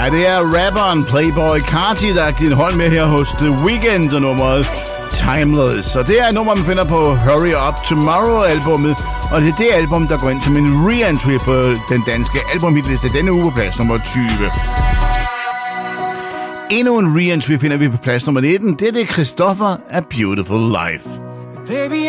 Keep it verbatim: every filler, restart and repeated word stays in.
Ja, det er rapperen Playboi Carti, der har givet en hånd med her hos The Weeknd og nummeret Timeless. Og det er et nummer, man finder på Hurry Up Tomorrow-albummet. Og det er det album, der går ind som en re-entry på den danske albumhitliste denne uge på plads nummer tyve. Endnu en re-entry finder vi på plads nummer nitten. Det er det Christoffer A Beautiful Life. Baby,